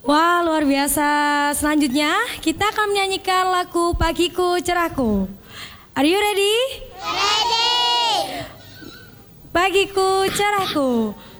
Wah, luar biasa. Selanjutnya kita akan menyanyikan lagu Pagiku Cerahku. Are you ready? Ready. Pagiku cerahku.